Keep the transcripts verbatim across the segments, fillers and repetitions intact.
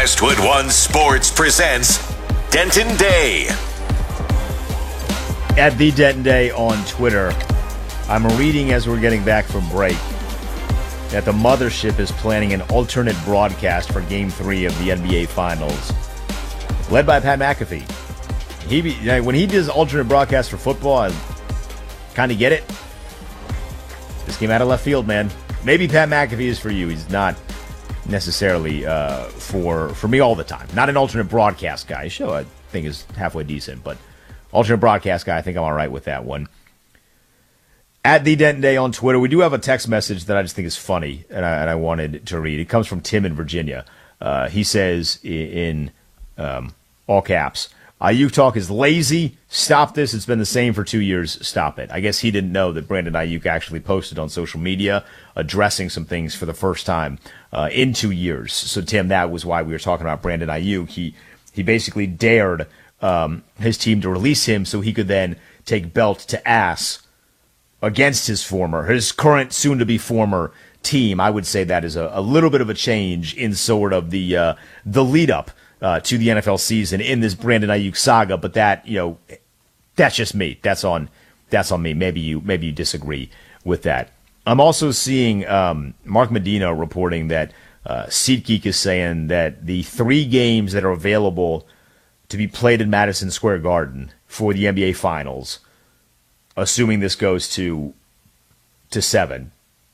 Westwood One Sports presents Denton Day. At the Denton Day on Twitter, I'm reading as we're getting back from break that the mothership is planning an alternate broadcast for Game Three of the N B A Finals, led by Pat McAfee. He be, when he does alternate broadcast for football, I kind of get it. This came out of left field, man. Maybe Pat McAfee is for you. He's not necessarily uh, for for me all the time. Not an alternate broadcast guy. His show, I think, is halfway decent, but alternate broadcast guy, I think I'm all right with that one. At the Denton Day on Twitter, we do have a text message that I just think is funny, and I, and I wanted to read. It comes from Tim in Virginia. Uh, he says in, in um, all caps, Ayuk talk is lazy. Stop this. It's been the same for two years. Stop it. I guess he didn't know that Brandon Ayuk actually posted on social media addressing some things for the first time uh, in two years. So, Tim, that was why we were talking about Brandon Ayuk. He, he basically dared um, his team to release him so he could then take belt to ass against his former, his current, soon-to-be former team. I would say that is a, a little bit of a change in sort of the uh, the lead-up uh, to the N F L season in this Brandon Ayuk saga. But that, you know, that's just me. That's on that's on me. Maybe you maybe you disagree with that. I'm also seeing um, Mark Medina reporting that uh, SeatGeek is saying that the three games that are available to be played in Madison Square Garden for the N B A Finals, assuming this goes to to seven,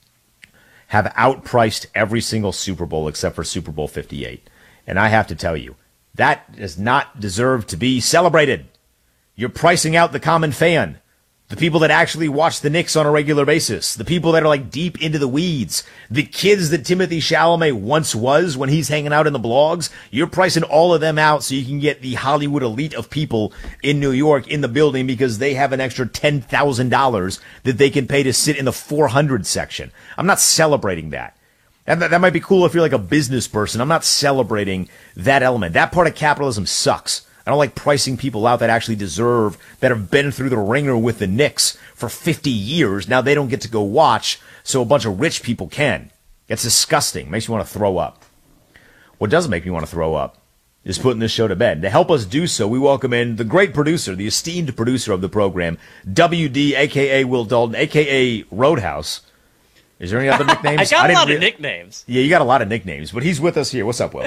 have outpriced every single Super Bowl except for Super Bowl fifty-eight. And I have to tell you, that does not deserve to be celebrated. You're pricing out the common fan, the people that actually watch the Knicks on a regular basis, the people that are like deep into the weeds, the kids that Timothy Chalamet once was when he's hanging out in the blogs. You're pricing all of them out so you can get the Hollywood elite of people in New York in the building because they have an extra ten thousand dollars that they can pay to sit in the four hundred section. I'm not celebrating that. And that, that might be cool if you're like a business person. I'm not celebrating that element. That part of capitalism sucks. I don't like pricing people out that actually deserve, that have been through the ringer with the Knicks for fifty years. Now they don't get to go watch, so a bunch of rich people can. It's disgusting. Makes me want to throw up. What doesn't make me want to throw up is putting this show to bed. To help us do so, we welcome in the great producer, the esteemed producer of the program, W D, a k a. Will Dalton, a k a. Roadhouse. Is there any other nicknames? I got I a lot re- of nicknames. Yeah, you got a lot of nicknames, but he's with us here. What's up, Will?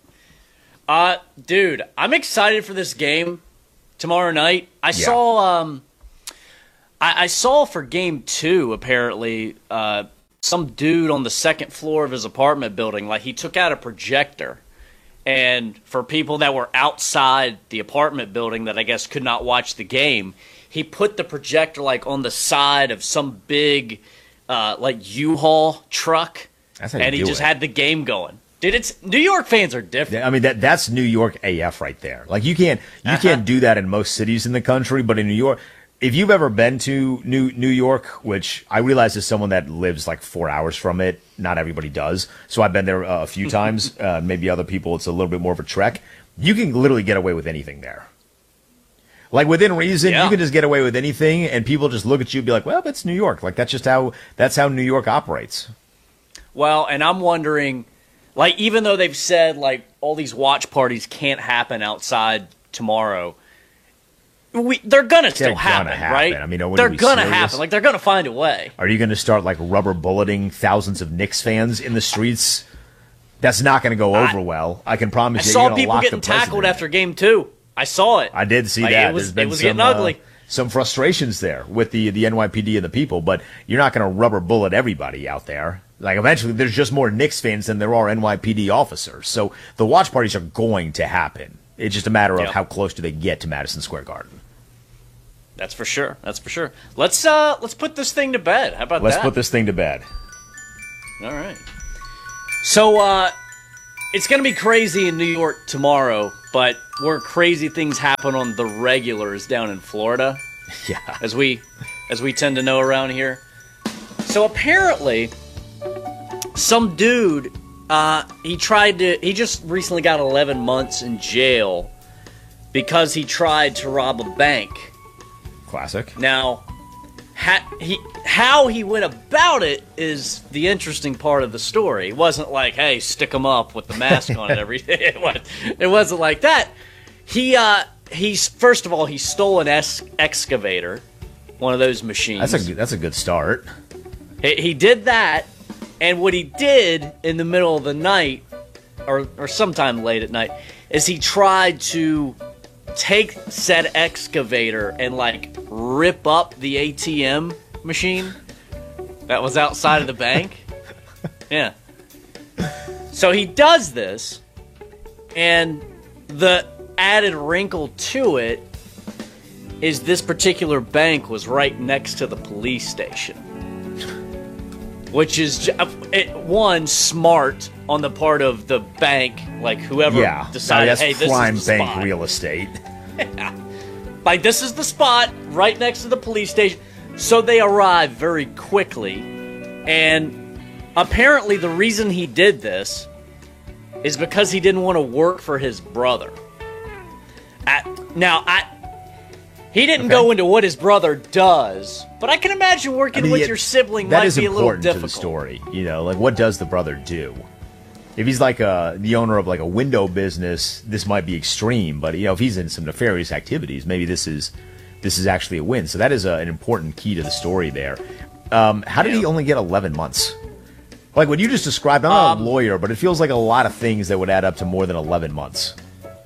Uh, dude, I'm excited for this game tomorrow night. I Yeah. saw, um, I, I saw for game two, apparently, uh, some dude on the second floor of his apartment building, like he took out a projector. And for people that were outside the apartment building that I guess could not watch the game, he put the projector like on the side of some big, uh, like U-Haul truck. That's how you and he do just it. had the game going. Dude, it's New York fans are different. I mean, that that's New York A F right there. Like you can't you Uh-huh. can't do that in most cities in the country, but in New York, if you've ever been to New New York, which I realize as someone that lives like four hours from it, not everybody does. So I've been there uh, a few times. Uh, maybe other people, it's a little bit more of a trek. You can literally get away with anything there. Like within reason, Yeah. you can just get away with anything, and people just look at you and be like, "Well, that's New York." Like that's just how that's how New York operates. Well, and I'm wondering, like, even though they've said, like, all these watch parties can't happen outside tomorrow, we they're going to still gonna happen, happen. right? I mean, what are they're we, going to serious? happen. Like, they're going to find a way. Are you going to start like rubber bulleting thousands of Knicks fans in the streets? That's not going to go over I- well. I can I promise you. saw you're gonna people lock getting the president tackled in. after game two. I saw it. I did see Like, that. It was, There's been it was some, getting ugly. Uh, some frustrations there with the the N Y P D and the people, but you're not going to rubber bullet everybody out there. Like eventually, there's just more Knicks fans than there are N Y P D officers. So the watch parties are going to happen. It's just a matter of Yep. how close do they get to Madison Square Garden. That's for sure. That's for sure. Let's uh, let's put this thing to bed. How about Let's that? put this thing to bed. All right. So, uh, it's going to be crazy in New York tomorrow, but where crazy things happen on the regulars down in Florida, Yeah. as we as we tend to know around here. So apparently, some dude, uh, he tried to, he just recently got eleven months in jail because he tried to rob a bank. Classic. Now, ha- he how he went about it is the interesting part of the story. It wasn't like, hey, stick him up with the mask on and everything. It, was, it wasn't like that. He uh, he's first of all he stole an es- excavator, one of those machines. That's a that's a good start. He, he did that, and what he did in the middle of the night, or or sometime late at night, is he tried to take said excavator and like rip up the A T M machine that was outside of the bank. Yeah. So he does this, and the added wrinkle to it is this particular bank was right next to the police station. Which is, it, one, smart on the part of the bank, like whoever Yeah, decided, that's hey, this prime is the bank spot. real estate. Like, this is the spot right next to the police station. So they arrive very quickly. And apparently the reason he did this is because he didn't want to work for his brother. I, now, I... He didn't Okay. go into what his brother does, but I can imagine working I mean, with it- your sibling that might is be a little important to difficult. the story. You know, like what does the brother do? If he's like a, the owner of like a window business, this might be extreme. But you know, if he's in some nefarious activities, maybe this is this is actually a win. So that is a, an important key to the story there. Um, how did Yeah. he only get eleven months? Like what you just described, I'm not Um, a lawyer, but it feels like a lot of things that would add up to more than eleven months.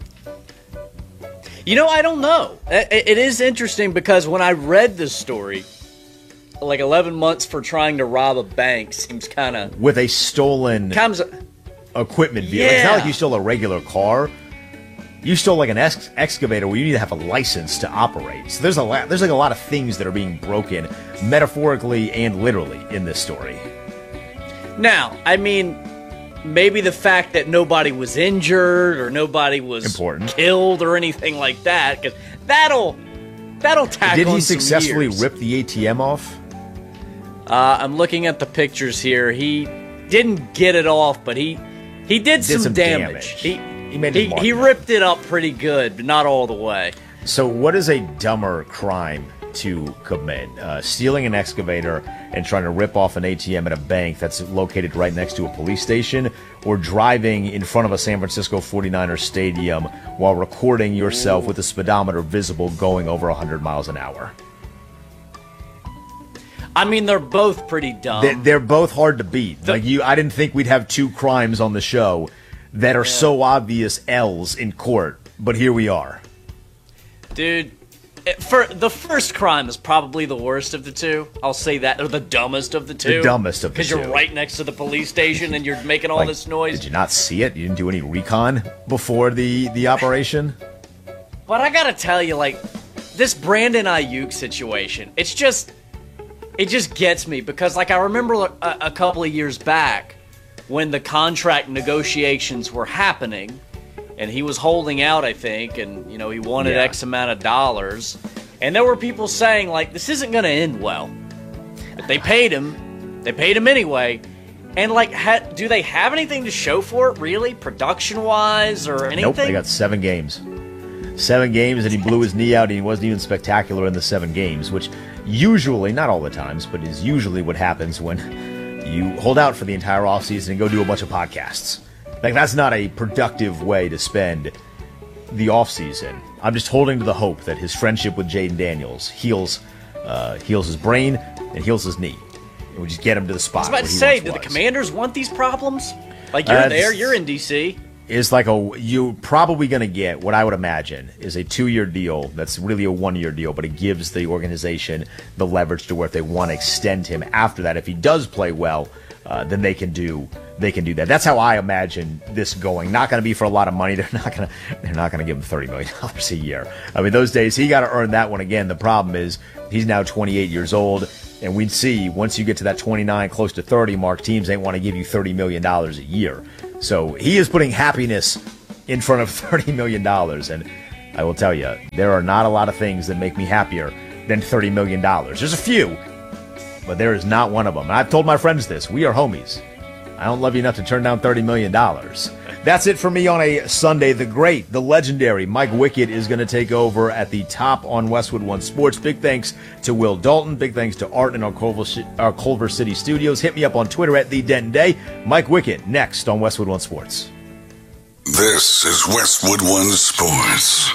You know, I don't know. It, it is interesting because when I read this story, like eleven months for trying to rob a bank seems kind of With a stolen comes. equipment vehicle. It's not Yeah. like you stole a regular car. You stole like an ex- excavator where you need to have a license to operate. So there's a lot, there's like a lot of things that are being broken, metaphorically and literally, in this story. Now, I mean, maybe the fact that nobody was injured or nobody was Important. killed or anything like that, because that'll that'll tack Did on he some successfully years. rip the A T M off? Uh, I'm looking at the pictures here. He didn't get it off, but he he did, some, some damage. damage. He He made his he, mark he there. ripped it up pretty good, but not all the way. So what is a dumber crime to commit? Uh, stealing an excavator and trying to rip off an A T M at a bank that's located right next to a police station, or driving in front of a San Francisco forty-niners stadium while recording yourself with the speedometer visible going over one hundred miles an hour? I mean, they're both pretty dumb. They- They're both hard to beat. Like you, I didn't think we'd have two crimes on the show that are so obvious L's in court, but here we are. Dude, it, for the first crime is probably the worst of the two. I'll say that, or the dumbest of the two. dumbest of the Because you're two. right next to the police station and you're making all Like, this noise. Did you not see it? You didn't do any recon before the the operation? But I gotta tell you, like, this Brandon Ayuk situation, it's just, it just gets me because, like, I remember a, a couple of years back when the contract negotiations were happening, and he was holding out, I think, and, you know, he wanted Yeah. X amount of dollars, and there were people saying, like, this isn't gonna end well. But they paid him, they paid him anyway, and, like, ha- do they have anything to show for it, really, production-wise, or anything? Nope, they got seven games. Seven games, and he blew his knee out, and he wasn't even spectacular in the seven games, which usually, not all the times, but is usually what happens when you hold out for the entire offseason and go do a bunch of podcasts. Like, that's not a productive way to spend the offseason. I'm just holding to the hope that his friendship with Jaden Daniels heals uh, heals his brain and heals his knee. And we just get him to the spot I was about where to he say, once do the was. Commanders want these problems? Like, you're Uh, there, you're in D C. Is like a you're probably going to get what I would imagine is a two-year deal that's really a one-year deal, but it gives the organization the leverage to where if they want to extend him after that, if he does play well, uh, then they can do they can do that. That's how I imagine this going. Not going to be for a lot of money. They're not going to they're not going to give him thirty million dollars a year. I mean, those days he got to earn that one again. The problem is he's now twenty-eight years old, and we'd see once you get to that twenty-nine, close to thirty mark, teams ain't want to give you thirty million dollars a year. So he is putting happiness in front of thirty million dollars. And I will tell you, there are not a lot of things that make me happier than thirty million dollars. There's a few, but there is not one of them. And I've told my friends this. We are homies. I don't love you enough to turn down thirty million dollars. That's it for me on a Sunday. The great, the legendary Mike Wickett is going to take over at the top on Westwood One Sports. Big thanks to Will Dalton. Big thanks to Art in our Culver, our Culver City studios. Hit me up on Twitter at the Denton Day. Mike Wickett next on Westwood One Sports. This is Westwood One Sports.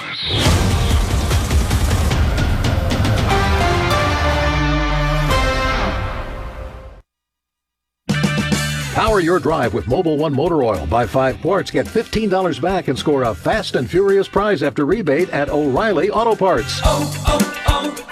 Power your drive with Mobil One Motor Oil. Buy five quarts, get fifteen dollars back, and score a fast and furious prize after rebate at O'Reilly Auto Parts. Oh,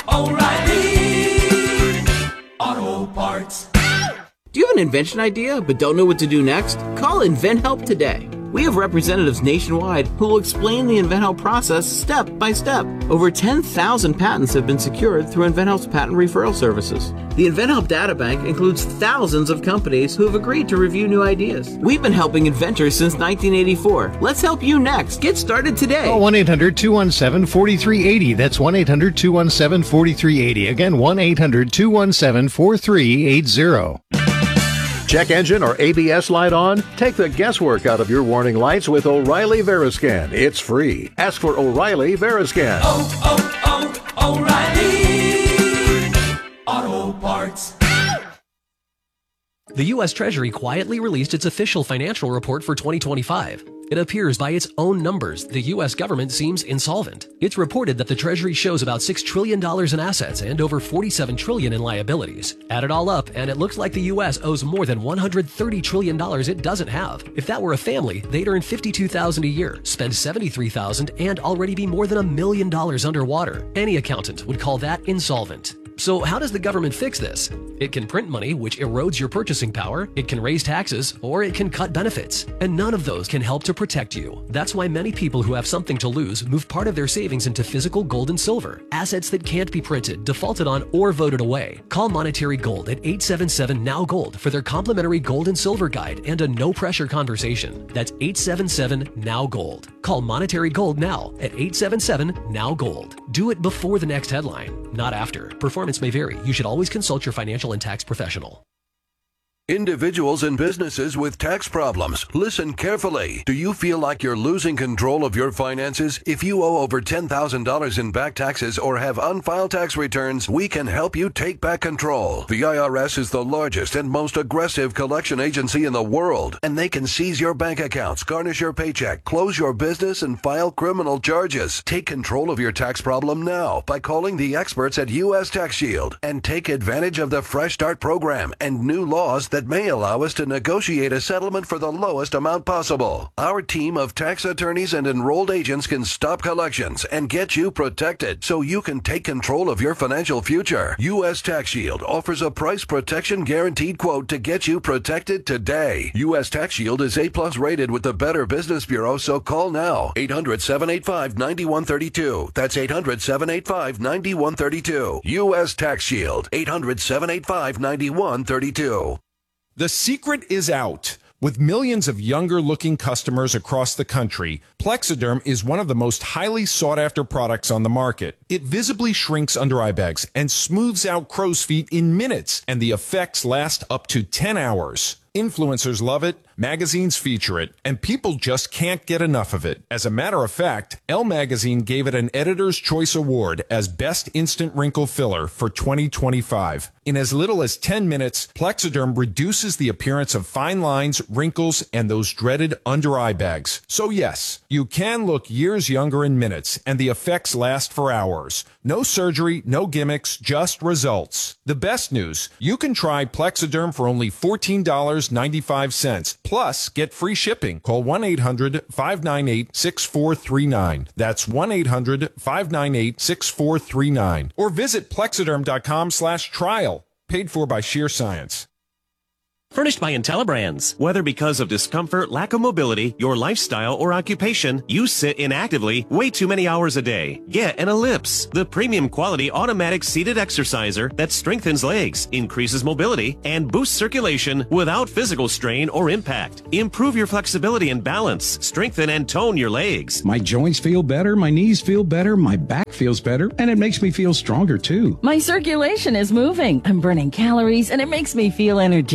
oh, oh, O'Reilly Auto Parts. Do you have an invention idea but don't know what to do next? Call InventHelp today. We have representatives nationwide who will explain the InventHelp process step by step. Over ten thousand patents have been secured through InventHelp's patent referral services. The InventHelp data bank includes thousands of companies who have agreed to review new ideas. We've been helping inventors since nineteen eighty-four. Let's help you next. Get started today. Call one eight hundred two one seven four three eight zero. That's one eight hundred two one seven four three eight zero. Again, one eight hundred two one seven four three eight zero. Check engine or A B S light on? Take the guesswork out of your warning lights with O'Reilly Veriscan. It's free. Ask for O'Reilly Veriscan. Oh, oh, oh, O'Reilly Auto Parts. The U S Treasury quietly released its official financial report for twenty twenty-five. It appears by its own numbers, the U S government seems insolvent. It's reported that the Treasury shows about six trillion dollars in assets and over forty-seven trillion dollars in liabilities. Add it all up, and it looks like the U S owes more than one hundred thirty trillion dollars it doesn't have. If that were a family, they'd earn fifty-two thousand dollars a year, spend seventy-three thousand dollars, and already be more than a million dollars underwater. Any accountant would call that insolvent. So how does the government fix this? It can print money, which erodes your purchasing power, it can raise taxes, or it can cut benefits. And none of those can help to protect you. That's why many people who have something to lose move part of their savings into physical gold and silver, assets that can't be printed, defaulted on, or voted away. Call Monetary Gold at eight seven seven N O W Gold for their complimentary gold and silver guide and a no-pressure conversation. That's eight seven seven N O W Gold. Call Monetary Gold now at eight seven seven N O W Gold. Do it before the next headline, not after. Performance may vary. You should always consult your financial and tax professional. Individuals and businesses with tax problems, listen carefully. Do you feel like you're losing control of your finances? If you owe over ten thousand dollars in back taxes or have unfiled tax returns, we can help you take back control. The I R S is the largest and most aggressive collection agency in the world, and they can seize your bank accounts, garnish your paycheck, close your business, and file criminal charges. Take control of your tax problem now by calling the experts at U S Tax Shield and take advantage of the Fresh Start program and new laws that may allow us to negotiate a settlement for the lowest amount possible. Our team of tax attorneys and enrolled agents can stop collections and get you protected so you can take control of your financial future. U S Tax Shield offers a price protection guaranteed quote to get you protected today. U S Tax Shield is A plus rated with the Better Business Bureau, so call now. eight hundred seven eight five nine one three two. That's eight hundred seven eight five nine one three two. U S Tax Shield. eight hundred seven eight five nine one three two. The secret is out. With millions of younger-looking customers across the country, Plexiderm is one of the most highly sought-after products on the market. It visibly shrinks under eye bags and smooths out crow's feet in minutes, and the effects last up to ten hours. Influencers love it, magazines feature it, and people just can't get enough of it. As a matter of fact, Elle Magazine gave it an Editor's Choice Award as Best Instant Wrinkle Filler for twenty twenty-five. In as little as ten minutes, Plexiderm reduces the appearance of fine lines, wrinkles, and those dreaded under-eye bags. So yes, you can look years younger in minutes, and the effects last for hours. No surgery, no gimmicks, just results. The best news, you can try Plexiderm for only fourteen dollars and ninety-five cents. Plus, get free shipping. Call one eight hundred five nine eight six four three nine. That's one eight hundred five nine eight six four three nine. Or visit plexiderm.com slash trial. Paid for by Sheer Science. Furnished by IntelliBrands. Whether because of discomfort, lack of mobility, your lifestyle, or occupation, you sit inactively way too many hours a day. Get an Ellipse, the premium quality automatic seated exerciser that strengthens legs, increases mobility, and boosts circulation without physical strain or impact. Improve your flexibility and balance, strengthen and tone your legs. My joints feel better, my knees feel better, my back feels better, and it makes me feel stronger too. My circulation is moving. I'm burning calories, and it makes me feel energetic.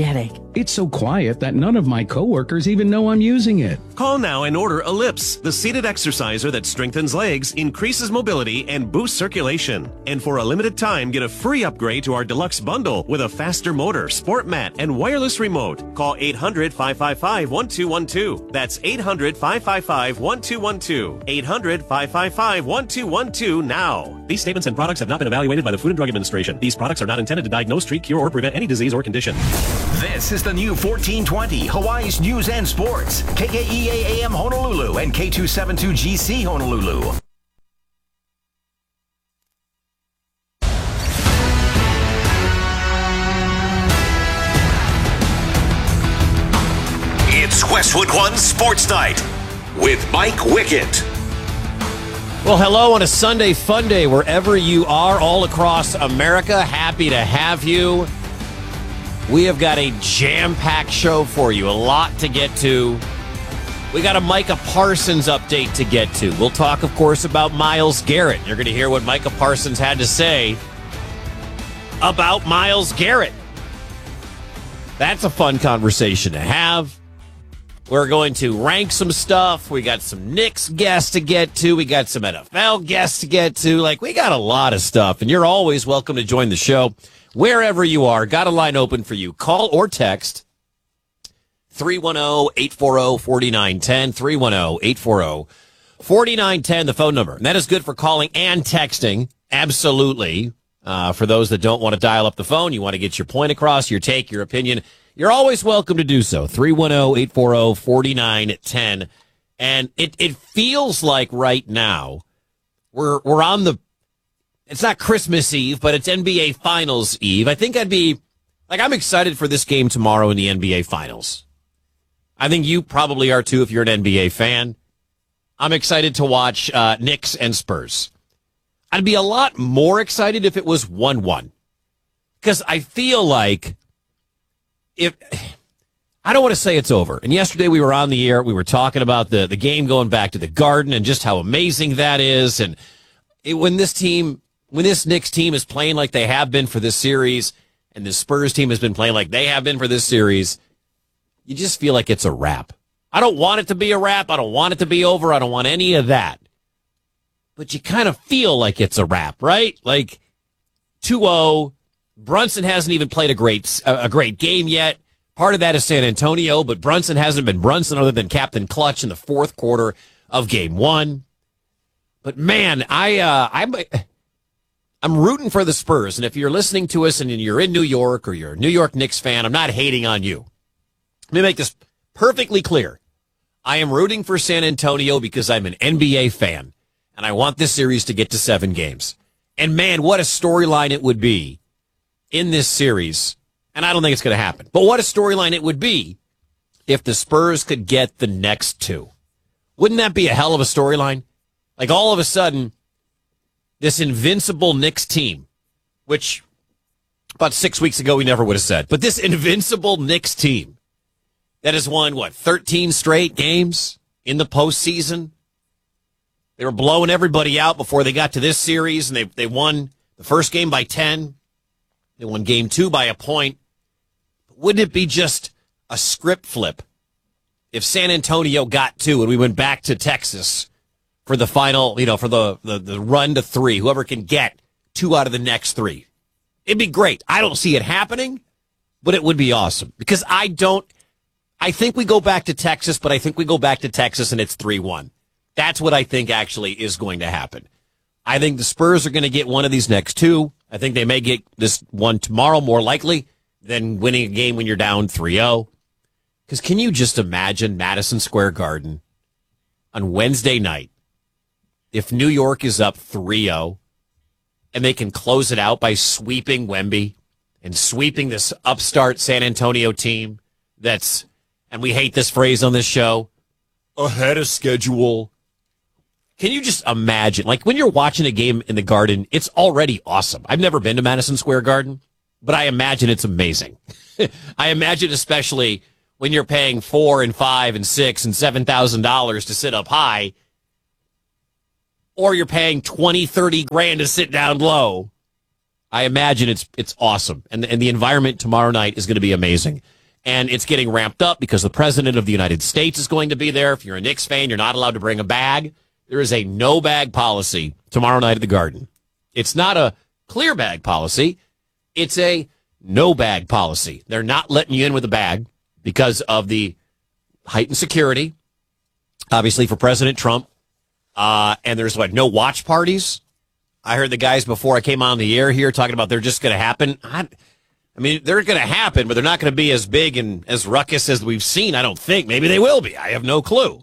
It's so quiet that none of my coworkers even know I'm using it. Call now and order Ellipse, the seated exerciser that strengthens legs, increases mobility, and boosts circulation. And for a limited time, get a free upgrade to our deluxe bundle with a faster motor, sport mat, and wireless remote. Call eight hundred, five five five, one two one two. That's eight hundred, five five five, one two one two. eight hundred, five five five, one two one two now. These statements and products have not been evaluated by the Food and Drug Administration. These products are not intended to diagnose, treat, cure, or prevent any disease or condition. This is the new fourteen twenty Hawaii's News and Sports. K K E A A M Honolulu and K two seventy-two G C Honolulu. It's Westwood One Sports Night with Mike Wickett. Well, hello on a Sunday fun day wherever you are all across America. Happy to have you. We have got a jam-packed show for you. A lot to get to. We got a Micah Parsons update to get to. We'll talk, of course, about Myles Garrett. You're going to hear what Micah Parsons had to say about Myles Garrett. That's a fun conversation to have. We're going to rank some stuff. We got some Knicks guests to get to. We got some N F L guests to get to. Like, we got a lot of stuff, and you're always welcome to join the show. Wherever you are, got a line open for you. Call or text three one zero, eight four zero, four nine one zero, three one zero, eight four zero, four nine one zero, the phone number. And that is good for calling and texting. Absolutely. Uh, for those that don't want to dial up the phone, you want to get your point across, your take, your opinion, you're always welcome to do so. three one zero, eight four zero, four nine one zero. And it, it feels like right now we're we're on the It's not Christmas Eve, but it's N B A Finals Eve. I think I'd be, like, I'm excited for this game tomorrow in the N B A Finals. I think you probably are, too, if you're an N B A fan. I'm excited to watch uh, Knicks and Spurs. I'd be a lot more excited if it was one one. Because I feel like if, I don't want to say it's over. And yesterday we were on the air, we were talking about the, the game going back to the Garden and just how amazing that is. And it, when this team... When this Knicks team is playing like they have been for this series, and the Spurs team has been playing like they have been for this series, you just feel like it's a wrap. I don't want it to be a wrap. I don't want it to be over. I don't want any of that. But you kind of feel like it's a wrap, right? Like two oh. Brunson hasn't even played a great a great game yet. Part of that is San Antonio, but Brunson hasn't been Brunson other than Captain Clutch in the fourth quarter of game one. But man, I uh, I'm. I'm rooting for the Spurs, and if you're listening to us and you're in New York or you're a New York Knicks fan, I'm not hating on you. Let me make this perfectly clear. I am rooting for San Antonio because I'm an N B A fan, and I want this series to get to seven games. And, man, what a storyline it would be in this series, and I don't think it's going to happen, but what a storyline it would be if the Spurs could get the next two. Wouldn't that be a hell of a storyline? Like, all of a sudden, this invincible Knicks team, which about six weeks ago we never would have said, but this invincible Knicks team that has won, what, thirteen straight games in the postseason? They were blowing everybody out before they got to this series, and they, they won the first game by ten. They won game two by a point. But wouldn't it be just a script flip if San Antonio got two and we went back to Texas for the final, you know, for the, the, the run to three, whoever can get two out of the next three? It'd be great. I don't see it happening, but it would be awesome because I don't, I think we go back to Texas, but I think we go back to Texas and it's three one. That's what I think actually is going to happen. I think the Spurs are going to get one of these next two. I think they may get this one tomorrow more likely than winning a game when you're down three oh. Because can you just imagine Madison Square Garden on Wednesday night if New York is up three oh and they can close it out by sweeping Wemby and sweeping this upstart San Antonio team that's, and we hate this phrase on this show, ahead of schedule. Can you just imagine, like when you're watching a game in the Garden, it's already awesome. I've never been to Madison Square Garden, but I imagine it's amazing. I imagine especially when you're paying four and five and six and seven thousand dollars to sit up high, or you're paying twenty, thirty grand to sit down low. I imagine it's it's awesome, and and the environment tomorrow night is going to be amazing. And it's getting ramped up because the president of the United States is going to be there. If you're a Knicks fan, you're not allowed to bring a bag. There is a no bag policy tomorrow night at the Garden. It's not a clear bag policy. It's a no bag policy. They're not letting you in with a bag because of the heightened security, obviously, for President Trump. Uh, and there's like no watch parties. I heard the guys before I came on the air here talking about they're just going to happen. I, I mean, they're going to happen, but they're not going to be as big and as ruckus as we've seen, I don't think. Maybe they will be. I have no clue.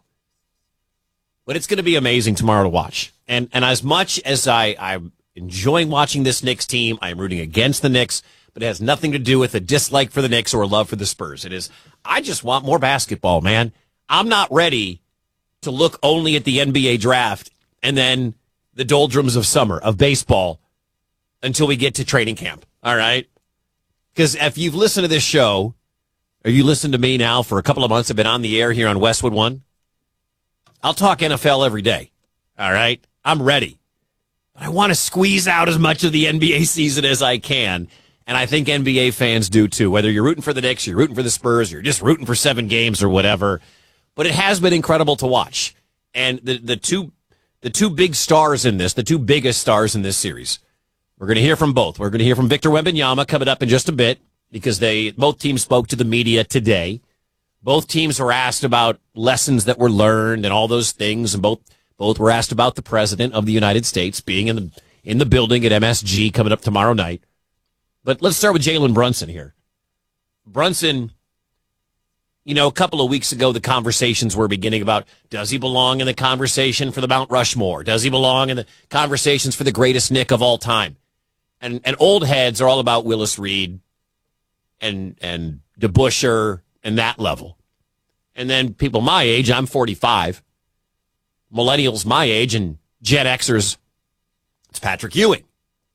But it's going to be amazing tomorrow to watch. And and as much as I, I'm enjoying watching this Knicks team, I'm rooting against the Knicks, but it has nothing to do with a dislike for the Knicks or a love for the Spurs. It is, I just want more basketball, man. I'm not ready to look only at the N B A draft and then the doldrums of summer, of baseball, until we get to training camp, all right? Because if you've listened to this show, or you listened to me now for a couple of months, I've been on the air here on Westwood One, I'll talk N F L every day, all right? I'm ready. But I want to squeeze out as much of the N B A season as I can, and I think N B A fans do too, whether you're rooting for the Knicks, you're rooting for the Spurs, you're just rooting for seven games or whatever. But it has been incredible to watch. And the, the two the two big stars in this, the two biggest stars in this series, we're going to hear from both. We're going to hear from Victor Wembanyama coming up in just a bit because they both teams spoke to the media today. Both teams were asked about lessons that were learned and all those things, and both both were asked about the president of the United States being in the in the building at M S G coming up tomorrow night. But let's start with Jalen Brunson here. Brunson, you know, a couple of weeks ago, the conversations were beginning about, does he belong in the conversation for the Mount Rushmore? Does he belong in the conversations for the greatest Knick of all time? And and old heads are all about Willis Reed and and DeBusschere and that level. And then people my age, I'm forty-five, millennials my age, and Gen Xers, it's Patrick Ewing.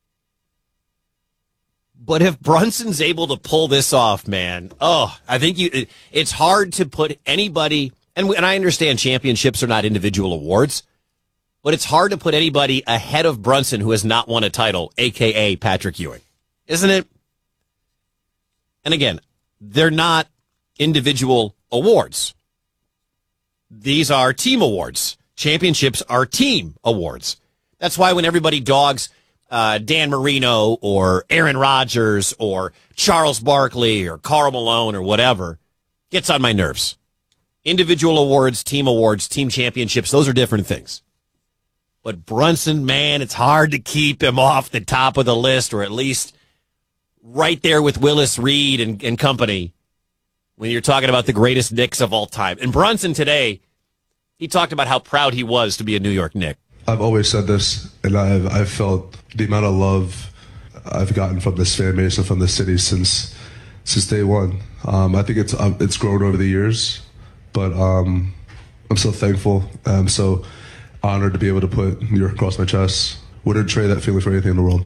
But if Brunson's able to pull this off, man, oh, I think you. It, it's hard to put anybody, and, and I understand championships are not individual awards, but it's hard to put anybody ahead of Brunson who has not won a title, a k a. Patrick Ewing, isn't it? And again, they're not individual awards. These are team awards. Championships are team awards. That's why when everybody dogs uh, Dan Marino or Aaron Rodgers or Charles Barkley or Karl Malone or whatever, gets on my nerves. Individual awards, team awards, team championships, those are different things. But Brunson, man, it's hard to keep him off the top of the list, or at least right there with Willis Reed and, and company when you're talking about the greatest Knicks of all time. And Brunson today, he talked about how proud he was to be a New York Knick. I've always said this, and I've, I've felt the amount of love I've gotten from this fan base and from the city since since day one. Um, I think it's um, it's grown over the years, but um, I'm so thankful. I'm so honored to be able to put New York across my chest. Wouldn't trade that feeling for anything in the world.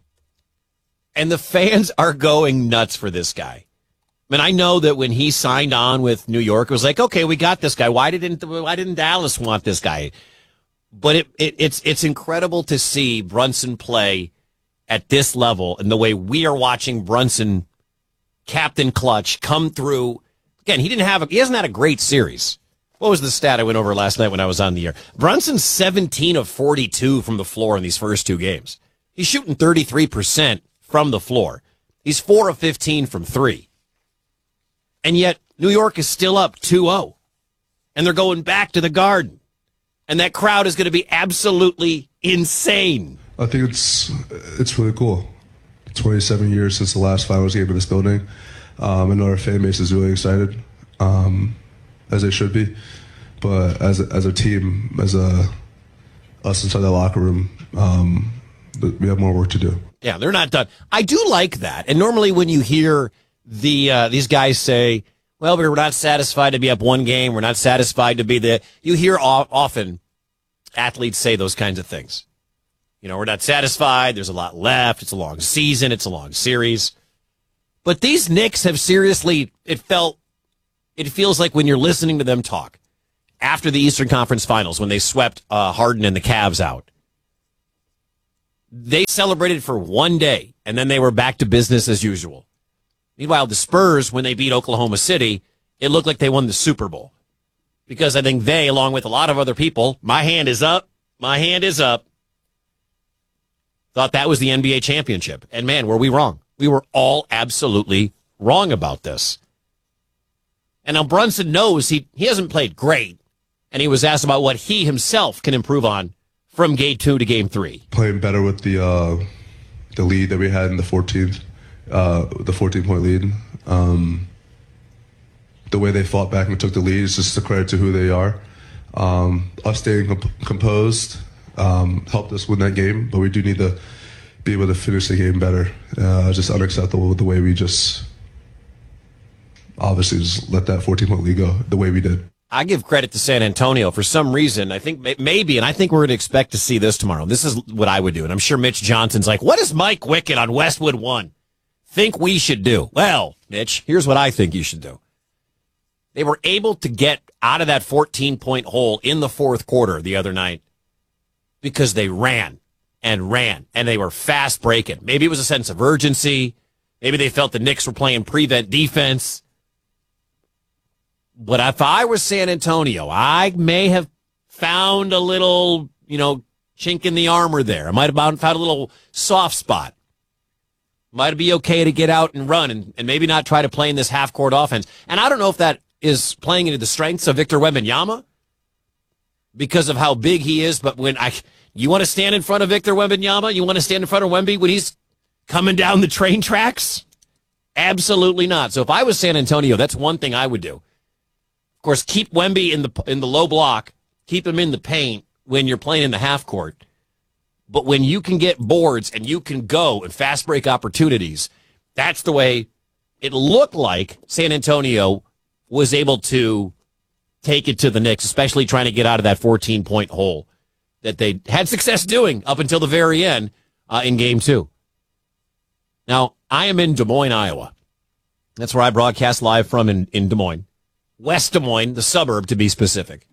And the fans are going nuts for this guy. I mean, I know that when he signed on with New York, it was like, okay, we got this guy. Why didn't why didn't Dallas want this guy? But it, it it's it's incredible to see Brunson play at this level and the way we are watching Brunson, Captain Clutch, come through. Again, he didn't have a, he hasn't had a great series. What was the stat I went over last night when I was on the air? Brunson's seventeen of forty-two from the floor in these first two games. He's shooting thirty-three percent from the floor. He's four of fifteen from three. And yet, New York is still up two oh. And they're going back to the Garden. And that crowd is going to be absolutely insane. I think it's it's really cool. twenty-seven years since the last finals game in this building. Um, I know our fan base is really excited, um, as they should be. But as a, as a team, as a us inside that locker room, um, we have more work to do. Yeah, they're not done. I do like that. And normally when you hear the uh, these guys say, well, we're not satisfied to be up one game, we're not satisfied to be the, you hear often athletes say those kinds of things. You know, we're not satisfied, there's a lot left, it's a long season, it's a long series. But these Knicks have seriously, it felt, it feels like when you're listening to them talk after the Eastern Conference Finals, when they swept uh, Harden and the Cavs out, they celebrated for one day, and then they were back to business as usual. Meanwhile, the Spurs, when they beat Oklahoma City, it looked like they won the Super Bowl. Because I think they, along with a lot of other people, my hand is up, my hand is up, thought that was the N B A championship. And man, were we wrong. We were all absolutely wrong about this. And now Brunson knows he, he hasn't played great. And he was asked about what he himself can improve on from game two to game three. Playing better with the uh, the lead that we had in the fourteenth, uh, the fourteen-point lead. Um, the way they fought back and took the lead is just a credit to who they are. Um, us staying comp- composed um, helped us win that game, but we do need to be able to finish the game better. Uh, just unacceptable with the way we just obviously just let that fourteen-point lead go the way we did. I give credit to San Antonio for some reason. I think maybe, and I think we're going to expect to see this tomorrow. This is what I would do, and I'm sure Mitch Johnson's like, what does Mike Wickett on Westwood One think we should do? Well, Mitch, here's what I think you should do. They were able to get out of that fourteen-point hole in the fourth quarter the other night because they ran and ran, and they were fast breaking. Maybe it was a sense of urgency. Maybe they felt the Knicks were playing prevent defense. But if I was San Antonio, I may have found a little, you know, chink in the armor there. I might have found a little soft spot. Might be okay to get out and run and, and maybe not try to play in this half-court offense. And I don't know if that is playing into the strengths of Victor Wembanyama because of how big he is. But when I, you want to stand in front of Victor Wembanyama? You want to stand in front of Wemby when he's coming down the train tracks? Absolutely not. So if I was San Antonio, that's one thing I would do. Of course, keep Wemby in the in the low block, keep him in the paint when you're playing in the half court. But when you can get boards and you can go and fast break opportunities, that's the way it looked like San Antonio was able to take it to the Knicks, especially trying to get out of that fourteen-point hole that they had success doing up until the very end uh, in game two. Now, I am in Des Moines, Iowa. That's where I broadcast live from in, in Des Moines. West Des Moines, the suburb to be specific.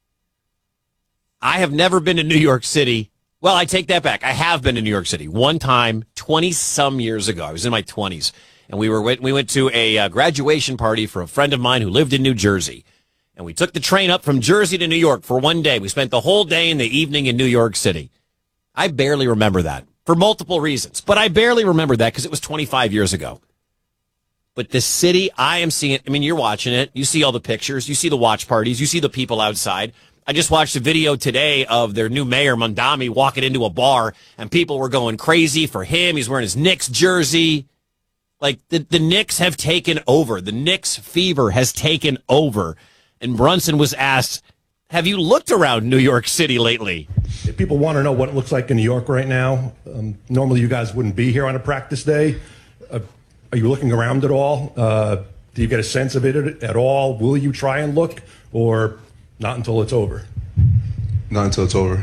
I have never been to New York City. Well, I take that back. I have been to New York City one time, twenty-some years ago. I was in my twenties, and we were we went to a uh, graduation party for a friend of mine who lived in New Jersey. And we took the train up from Jersey to New York for one day. We spent the whole day and the evening in New York City. I barely remember that for multiple reasons, but I barely remember that because it was twenty-five years ago. But the city, I am seeing, I mean, you're watching it. You see all the pictures. You see the watch parties. You see the people outside. I just watched a video today of their new mayor, Mondami, walking into a bar, and people were going crazy for him. He's wearing his Knicks jersey. Like, the, the Knicks have taken over. The Knicks fever has taken over. And Brunson was asked, have you looked around New York City lately? If people want to know what it looks like in New York right now, um, normally you guys wouldn't be here on a practice day. Uh, Are you looking around at all? Uh, do you get a sense of it at all? Will you try and look, or not until it's over? Not until it's over.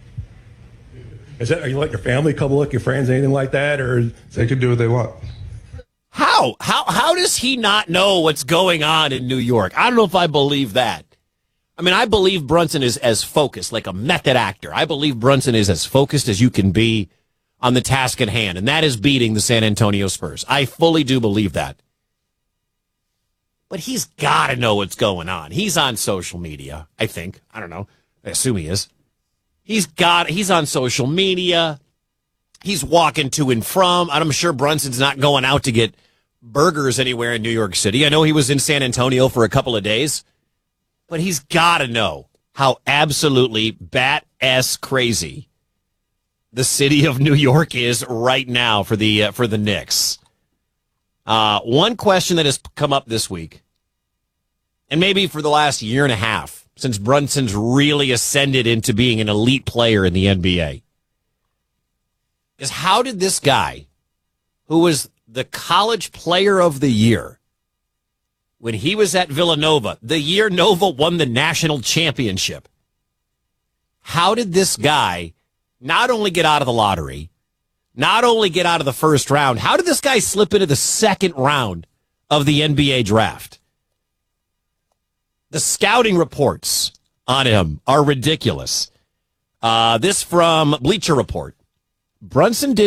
Is that, are you letting your family come look, your friends, anything like that, or they can do what they want? How? How? How does he not know what's going on in New York? I don't know if I believe that. I mean, I believe Brunson is as focused, like a method actor. I believe Brunson is as focused as you can be on the task at hand, and that is beating the San Antonio Spurs. I fully do believe that. But he's got to know what's going on. He's on social media, I think. I don't know. I assume he is. He's got. He's on social media. He's walking to and from. I'm sure Brunson's not going out to get burgers anywhere in New York City. I know he was in San Antonio for a couple of days. But he's got to know how absolutely bat-ass crazy the city of New York is right now for the uh, for the Knicks. Uh, one question that has come up this week, and maybe for the last year and a half, since Brunson's really ascended into being an elite player in the N B A, is how did this guy, who was the college player of the year when he was at Villanova, the year Nova won the national championship, how did this guy not only get out of the lottery, not only get out of the first round, how did this guy slip into the second round of the N B A draft? The scouting reports on him are ridiculous. Uh, this from Bleacher Report. Brunson did